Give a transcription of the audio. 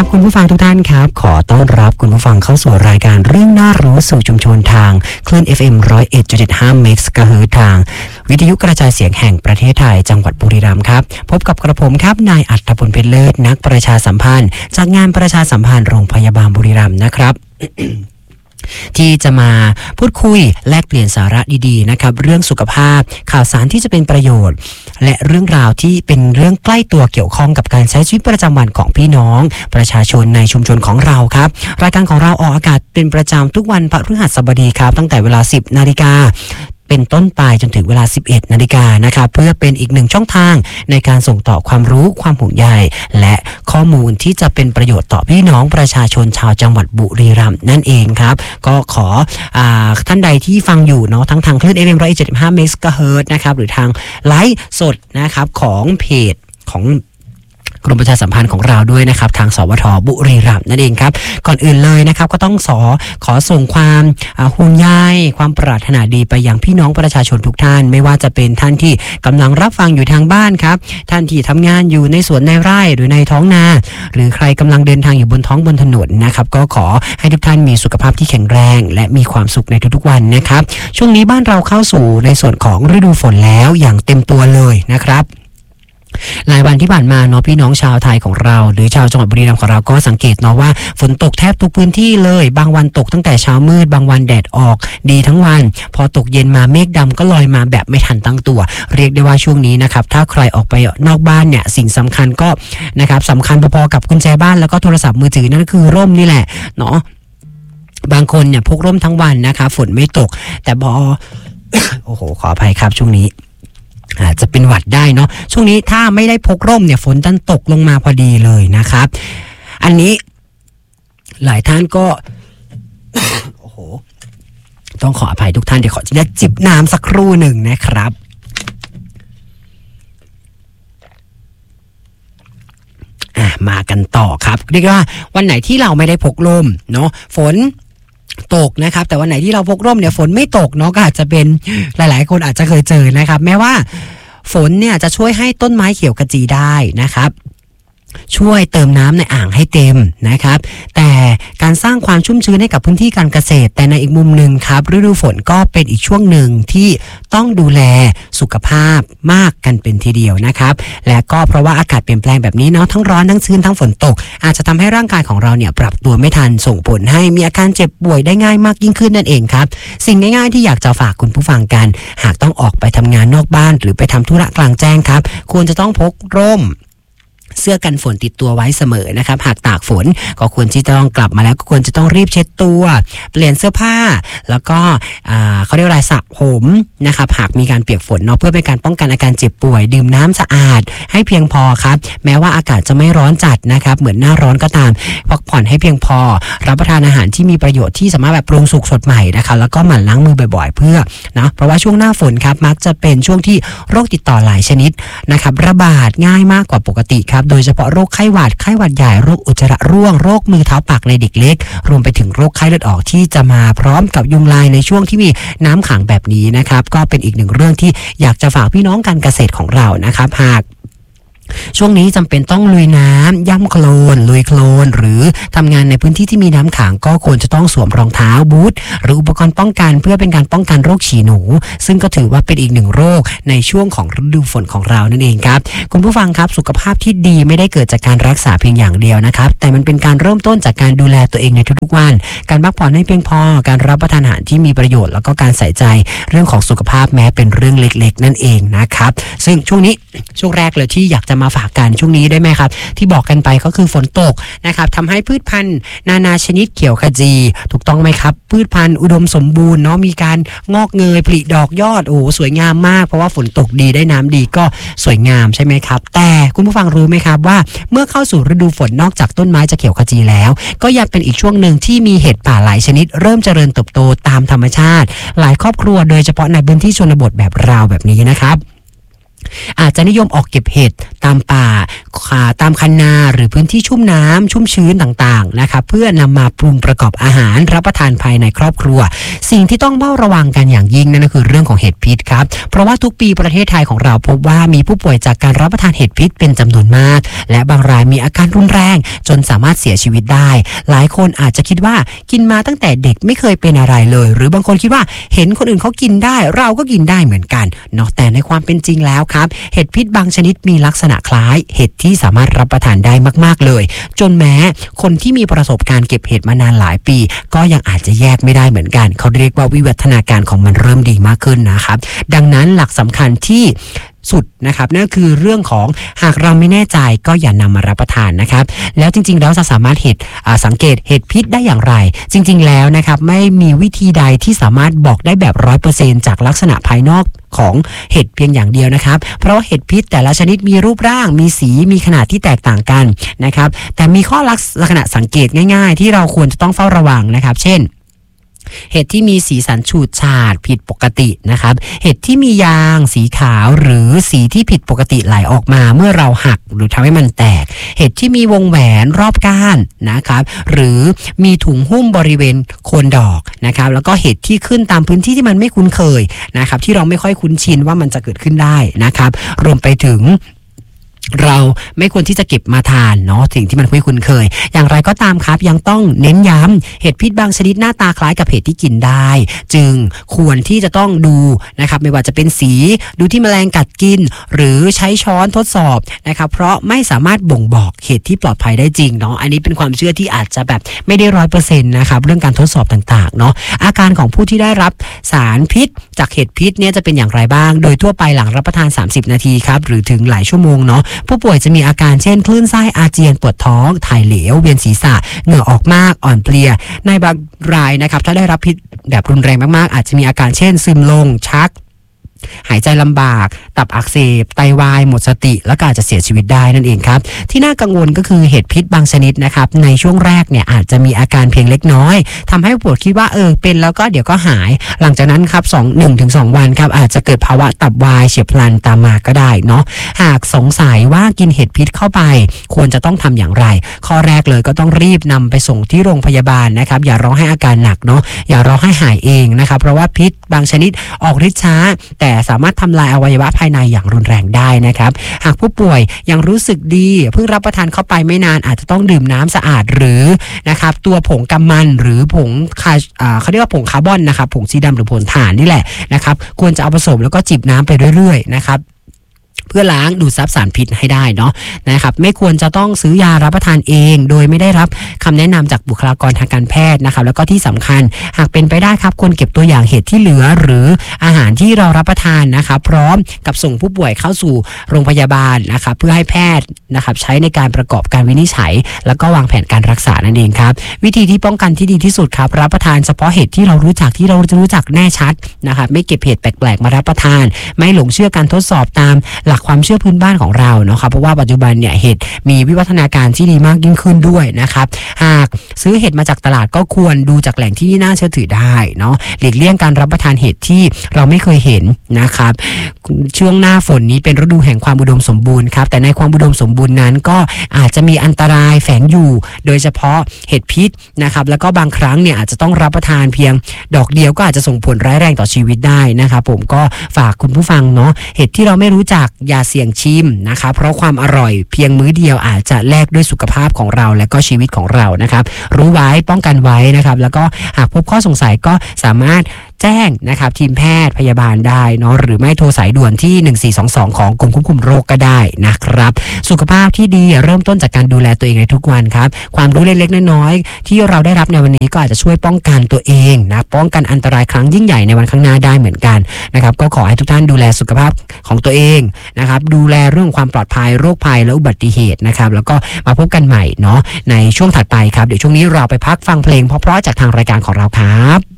ครับคุณผู้ฟังทุกท่านครับขอต้อนรับคุณผู้ฟังเข้าสู่รายการเรื่องน่ารู้สู่ชุมชนทางคลื่น FM 101.75 เมกะเฮิรตซ์ทางวิทยุกระจายเสียงแห่งประเทศไทยจังหวัดบุรีรัมย์ครับพบกับกระผมครับนายอัฏฐพลเพชรเลิศนักประชาสัมพันธ์จากงานประชาสัมพันธ์โรงพยาบาลบุรีรัมย์นะครับ ที่จะมาพูดคุยแลกเปลี่ยนสาระดีๆนะครับเรื่องสุขภาพข่าวสารที่จะเป็นประโยชน์และเรื่องราวที่เป็นเรื่องใกล้ตัวเกี่ยวข้องกับการใช้ชีวิตประจำวันของพี่น้องประชาชนในชุมชนของเราครับรายการของเราออกอากาศเป็นประจำทุกวันพฤหัสบดีครับตั้งแต่เวลา 10 นาฬิกาเป็นต้นไปจนถึงเวลา 11 นาฬิกานะครับเพื่อเป็นอีกหนึ่งช่องทางในการส่งต่อความรู้ความห่วงใยและข้อมูลที่จะเป็นประโยชน์ต่อพี่น้องประชาชนชาวจังหวัดบุรีรัมย์นั่นเองครับก็ขอท่านใดที่ฟังอยู่เนาะทั้งทางคลื่น FM 107.5 เมกะเฮิรตซ์นะครับหรือทางไลฟ์สดนะครับของเพจของกรมประชาสัมพันธ์ของเราด้วยนะครับทางสวท.บุรีรัมย์นั่นเองครับก่อนอื่นเลยนะครับก็ต้องขอส่งความห่วงใยความปรารถนาดีไปยังพี่น้องประชาชนทุกท่านไม่ว่าจะเป็นท่านที่กำลังรับฟังอยู่ทางบ้านครับท่านที่ทำงานอยู่ในสวนในไร่หรือในท้องนาหรือใครกำลังเดินทางอยู่บนท้องบนถนนนะครับก็ขอให้ทุกท่านมีสุขภาพที่แข็งแรงและมีความสุขในทุกๆวันนะครับช่วงนี้บ้านเราเข้าสู่ในส่วนของฤดูฝนแล้วอย่างเต็มตัวเลยนะครับหลายวันที่ผ่านมาเนาะพี่น้องชาวไทยของเราหรือชาวจังหวัดบุรีรัมย์ของเราก็สังเกตเนาะว่าฝนตกแทบทุกพื้นที่เลยบางวันตกตั้งแต่เช้ามืดบางวันแดดออกดีทั้งวันพอตกเย็นมาเมฆดำก็ลอยมาแบบไม่ทันตั้งตัวเรียกได้ว่าช่วงนี้นะครับถ้าใครออกไปนอกบ้านเนี่ยสิ่งสำคัญก็นะครับสำคัญพอๆกับกุญแจบ้านแล้วก็โทรศัพท์มือถือนั่นก็คือร่มนี่แหละเนาะบางคนเนี่ยพกร่มทั้งวันนะคะฝนไม่ตกแต่พอ โอ้โหขออภัยครับช่วงนี้อาจจะเป็นหวัดได้เนาะช่วงนี้ถ้าไม่ได้พกร่มเนี่ยฝนดันตกลงมาพอดีเลยนะครับอันนี้หลายท่านก็ โอ้โหต้องขออภัยทุกท่านเดี๋ยวขอจะจิบน้ำสักครู่หนึ่งนะครับมากันต่อครับเรียกว่าวันไหนที่เราไม่ได้พกร่มเนาะฝนตกนะครับแต่วันไหนที่เราพกร่มเนี่ยฝนไม่ตกเนาะก็อาจจะเป็นหลายๆคนอาจจะเคยเจอนะครับแม้ว่าฝนเนี่ยจะช่วยให้ต้นไม้เขียวขจีได้นะครับช่วยเติมน้ำในอ่างให้เต็มนะครับแต่การสร้างความชุ่มชื้นให้กับพื้นที่การเกษตรแต่ในอีกมุมหนึ่งครับฤดูฝนก็เป็นอีกช่วงหนึ่งที่ต้องดูแลสุขภาพมากกันเป็นทีเดียวนะครับและก็เพราะว่าอากาศเปลี่ยนแปลงแบบนี้เนาะทั้งร้อนทั้งชื้นทั้งฝนตกอาจจะทำให้ร่างกายของเราเนี่ยปรับตัวไม่ทันส่งผลให้มีอาการเจ็บป่วยได้ง่ายมากยิ่งขึ้นนั่นเองครับสิ่งง่ายๆที่อยากจะฝากคุณผู้ฟังกันหากต้องออกไปทำงานนอกบ้านหรือไปทำธุระกลางแจ้งครับควรจะต้องพกร่มเสื้อกันฝนติดตัวไว้เสมอนะครับหากตากฝนก็ควรที่จะต้องกลับมาแล้วก็ควรจะต้องรีบเช็ดตัวเปลี่ยนเสื้อผ้าแล้วก็เขาเรียกว่าสระผมนะครับหากมีการเปียกฝนเนาะเพื่อเป็นการป้องกันอาการเจ็บป่วยดื่มน้ำสะอาดให้เพียงพอครับแม้ว่าอากาศจะไม่ร้อนจัดนะครับเหมือนหน้าร้อนก็ตามพักผ่อนให้เพียงพอรับประทานอาหารที่มีประโยชน์ที่สามารถแบบปรุงสุกสดใหม่นะคะแล้วก็หมั่นล้างมือบ่อยๆเพื่อนะเพราะว่าช่วงหน้าฝนครับมักจะเป็นช่วงที่โรคติดต่อหลายชนิดนะครับระบาดง่ายมากกว่าปกติครับโดยเฉพาะโรคไข้หวัดใหญ่โรคอุจจาระร่วงโรคมือเท้าปากในเด็กเล็กรวมไปถึงโรคไข้เลือดออกที่จะมาพร้อมกับยุงลายในช่วงที่มีน้ำขังแบบนี้นะครับก็เป็นอีกหนึ่งเรื่องที่อยากจะฝากพี่น้องการเกษตรของเรานะครับหากช่วงนี้จำเป็นต้องลุยน้ำย่ำโคลนลุยโคลนหรือทำงานในพื้นที่ที่มีน้ำขังก็ควรจะต้องสวมรองเท้าบูทหรืออุปกรณ์ป้องกันเพื่อเป็นการป้องกันโรคฉี่หนูซึ่งก็ถือว่าเป็นอีกหนึ่งโรคในช่วงของฤดูฝนของเรานั่นเองครับคุณผู้ฟังครับสุขภาพที่ดีไม่ได้เกิดจากการรักษาเพียงอย่างเดียวนะครับแต่มันเป็นการเริ่มต้นจากการดูแลตัวเองในทุกๆวันการพักผ่อนให้เพียงพอการรับประทานอาหารที่มีประโยชน์แล้วก็การใส่ใจเรื่องของสุขภาพแม้เป็นเรื่องเล็กๆนั่นเองนะครับซึ่งช่วงนี้ช่วงแรกเลยที่อยากจะมาฝากกันช่วงนี้ได้ไหมครับที่บอกกันไปก็คือฝนตกนะครับทำให้พืชพันธุ์นานาชนิดเขียวขจีถูกต้องไหมครับพืชพันธุ์อุดมสมบูรณ์เนาะมีการงอกเงยผลิดอกยอดโอ้สวยงามมากเพราะว่าฝนตกดีได้น้ำดีก็สวยงามใช่ไหมครับแต่คุณผู้ฟังรู้ไหมครับว่าเมื่อเข้าสู่ฤดูฝนนอกจากต้นไม้จะเขียวขจีแล้วก็ยังเป็นอีกช่วงหนึ่งที่มีเห็ดป่าหลายชนิดเริ่มเจริญเติบโตตามธรรมชาติหลายครอบครัวโดยเฉพาะในพื้นที่ชนบทแบบเราแบบนี้นะครับอาจจะนิยมออกเก็บเห็ดตามป่าตามคันนาหรือพื้นที่ชุ่มน้ำชุ่มชื้นต่างๆนะครับเพื่อนำมาปรุงประกอบอาหารรับประทานภายในครอบครัวสิ่งที่ต้องเฝ้าระวังกันอย่างยิ่งนั่นก็คือเรื่องของเห็ดพิษครับเพราะว่าทุกปีประเทศไทยของเราพบว่ามีผู้ป่วยจากการรับประทานเห็ดพิษเป็นจำนวนมากและบางรายมีอาการรุนแรงจนสามารถเสียชีวิตได้หลายคนอาจจะคิดว่ากินมาตั้งแต่เด็กไม่เคยเป็นอะไรเลยหรือบางคนคิดว่าเห็นคนอื่นเขากินได้เราก็กินได้เหมือนกันเนาะแต่ในความเป็นจริงแล้วครับเห็ดพิษบางชนิดมีลักษณะคล้ายเห็ดที่สามารถรับประทานได้มากๆเลยจนแม้คนที่มีประสบการณ์เก็บเห็ดมานานหลายปีก็ยังอาจจะแยกไม่ได้เหมือนกันเขาเรียกว่าวิวัฒนาการของมันเริ่มดีมากขึ้นนะครับดังนั้นหลักสำคัญที่สุดนะครับนั่นคือเรื่องของหากเราไม่แน่ใจก็อย่านำมารับประทานนะครับแล้วจริงๆแล้วจะสามารถสังเกตเห็ดพิษได้อย่างไรจริงๆแล้วนะครับไม่มีวิธีใดที่สามารถบอกได้แบบ 100% จากลักษณะภายนอกของเห็ดเพียงอย่างเดียวนะครับเพราะว่าเห็ดพิษแต่ละชนิดมีรูปร่างมีสีมีขนาดที่แตกต่างกันนะครับแต่มีข้อลักษณะสังเกตง่ายๆที่เราควรจะต้องเฝ้าระวังนะครับเช่นเห็ดที่มีสีสันฉูดฉาดผิดปกตินะครับเห็ดที่มียางสีขาวหรือสีที่ผิดปกติไหลออกมาเมื่อเราหักหรือทำให้มันแตกเห็ดที่มีวงแหวนรอบก้านนะครับหรือมีถุงหุ้มบริเวณโคนดอกนะครับแล้วก็เห็ดที่ขึ้นตามพื้นที่ที่มันไม่คุ้นเคยนะครับที่เราไม่ค่อยคุ้นชินว่ามันจะเกิดขึ้นได้นะครับรวมไปถึงเราไม่ควรที่จะเก็บมาทานเนาะสิ่งที่มันไม่คุ้นเคยอย่างไรก็ตามครับยังต้องเน้นย้ำเห็ดพิษบางชนิดหน้าตาคล้ายกับเห็ดที่กินได้จึงควรที่จะต้องดูนะครับไม่ว่าจะเป็นสีดูที่แมลงกัดกินหรือใช้ช้อนทดสอบนะครับเพราะไม่สามารถบ่งบอกเห็ดที่ปลอดภัยได้จริงเนาะอันนี้เป็นความเชื่อที่อาจจะแบบไม่ได้ 100% นะครับเรื่องการทดสอบต่างๆเนาะอาการของผู้ที่ได้รับสารพิษจากเห็ดพิษเนี่ยจะเป็นอย่างไรบ้างโดยทั่วไปหลังรับประทาน30นาทีครับหรือถึงหลายชั่วโมงเนาะผู้ป่วยจะมีอาการเช่นคลื่นไส้อาเจียนปวดท้องถ่ายเหลวเวียนศีรษะเหงื่อออกมากอ่อนเพลียในบางรายนะครับถ้าได้รับพิษแบบรุนแรงมากๆอาจจะมีอาการเช่นซึมลงชักหายใจลำบากตับอักเสบไตวายหมดสติแล้วก็อาจจะเสียชีวิตได้นั่นเองครับที่น่ากังวลก็คือเห็ดพิษบางชนิดนะครับในช่วงแรกเนี่ยอาจจะมีอาการเพียงเล็กน้อยทำให้ผู้ป่วยคิดว่าเป็นแล้วก็เดี๋ยวก็หายหลังจากนั้นครับ1-2 วันครับอาจจะเกิดภาวะตับวายเฉียบพลันตามมาก็ได้เนาะหากสงสัยว่ากินเห็ดพิษเข้าไปควรจะต้องทำอย่างไรข้อแรกเลยก็ต้องรีบนำไปส่งที่โรงพยาบาลนะครับอย่ารอให้อาการหนักเนาะอย่ารอให้หายเองนะครับเพราะว่าพิษบางชนิดออกฤทธิ์ช้าแต่สามารถทำลายอวัยวะภายในอย่างรุนแรงได้นะครับหากผู้ป่วยยังรู้สึกดีเพิ่งรับประทานเข้าไปไม่นานอาจจะต้องดื่มน้ำสะอาดหรือนะครับตัวผงกำมันหรือผงเขาเรียกว่าผงคาร์บอนนะครับผงสีดำหรือผงถ่านนี่แหละนะครับควรจะเอาผสมแล้วก็จิบน้ำไปเรื่อยๆนะครับเพื่อล้างดูดซับสารพิษให้ได้เนาะนะครับไม่ควรจะต้องซื้อยารับประทานเองโดยไม่ได้รับคำแนะนำจากบุคลากรทางการแพทย์นะครับแล้วก็ที่สำคัญหากเป็นไปได้ครับควรเก็บตัวอย่างเห็ดที่เหลือหรืออาหารที่เรารับประทานนะครับพร้อมกับส่งผู้ป่วยเข้าสู่โรงพยาบาลนะครับเพื่อให้แพทย์นะครับใช้ในการประกอบการวินิจฉัยแล้วก็วางแผนการรักษานั่นเองครับวิธีที่ป้องกันที่ดีที่สุดครับรับประทานเฉพาะเห็ดที่เรารู้จักแน่ชัดนะครับไม่เก็บเห็ดแปลกๆมารับประทานไม่หลงเชื่อการทดสอบตามหลักความเชื่อพื้นบ้านของเราเนาะครับเพราะว่าปัจจุบันเนี่ยเห็ดมีวิวัฒนาการที่ดีมากยิ่งขึ้นด้วยนะครับหากซื้อเห็ดมาจากตลาดก็ควรดูจากแหล่งที่น่าเชื่อถือได้เนาะหลีกเลี่ยงการรับประทานเห็ดที่เราไม่เคยเห็นนะครับช่วงหน้าฝนนี้เป็นฤดูแห่งความอุดมสมบูรณ์ครับแต่ในความอุดมสมบูรณ์นั้นก็อาจจะมีอันตรายแฝงอยู่โดยเฉพาะเห็ดพิษนะครับแล้วก็บางครั้งเนี่ยอาจจะต้องรับประทานเพียงดอกเดียวก็อาจจะส่งผลร้ายแรงต่อชีวิตได้นะครับผมก็ฝากคุณผู้ฟังเนาะเห็ดที่เราไม่รู้จักอย่าเสี่ยงชิมนะครับเพราะความอร่อยเพียงมื้อเดียวอาจจะแลกด้วยสุขภาพของเราและก็ชีวิตของเรานะครับรู้ไว้ป้องกันไว้นะครับแล้วก็หากพบข้อสงสัยก็สามารถแจ้งนะครับทีมแพทย์พยาบาลได้เนาะหรือไม่โทรสายด่วนที่1422ของกรมควบคุมโรคก็ได้นะครับสุขภาพที่ดีเริ่มต้นจากการดูแลตัวเองในทุกวันครับความรู้เล็กๆน้อยๆที่เราได้รับในวันนี้ก็อาจจะช่วยป้องกันตัวเองนะป้องกันอันตรายครั้งยิ่งใหญ่ในวันข้างหน้าได้เหมือนกันนะครับก็ขอให้ทุกท่านดูแลสุขภาพของตัวเองนะครับดูแลเรื่องความปลอดภัยโรคภัยและอุบัติเหตุนะครับแล้วก็มาพบกันใหม่เนาะในช่วงถัดไปครับเดี๋ยวช่วงนี้เราไปพักฟังเพลงเพราะๆจากทางรายการของเราครับ